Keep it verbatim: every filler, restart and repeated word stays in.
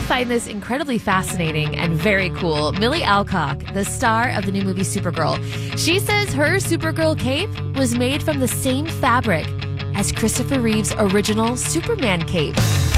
find this incredibly fascinating and very cool. Millie Alcock, the star of the new movie Supergirl, she says her Supergirl cape was made from the same fabric as Christopher Reeve's original Superman cape.